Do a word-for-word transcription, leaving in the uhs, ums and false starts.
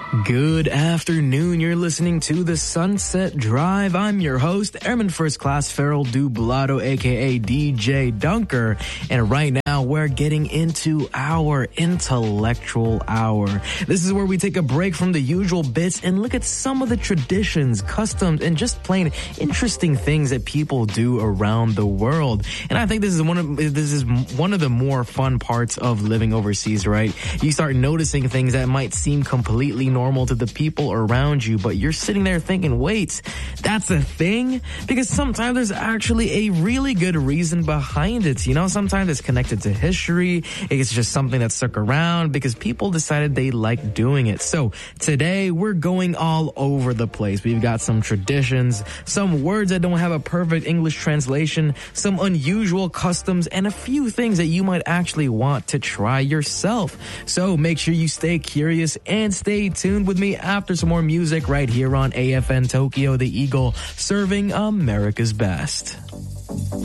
Good afternoon. You're listening to the Sunset Drive. I'm your host, Airman First Class Farrell Dublado, aka D J Dunker. And right now we're getting into our intellectual hour. This is where we take a break from the usual bits and look at some of the traditions, customs, and just plain interesting things that people do around the world. And I think this is one of this is one of the more fun parts of living overseas, right? You start noticing things that might seem completely normal to the people around you, but you're sitting there thinking, wait, that's a thing? Because sometimes there's actually a really good reason behind it. You know, sometimes it's connected to history. It's just something that stuck around because people decided they liked doing it. So today we're going all over the place. We've got some traditions, some words that don't have a perfect English translation, some unusual customs, and a few things that you might actually want to try yourself. So make sure you stay curious and stay tuned with me after some more music right here on A F N Tokyo, the Eagle, serving America's best.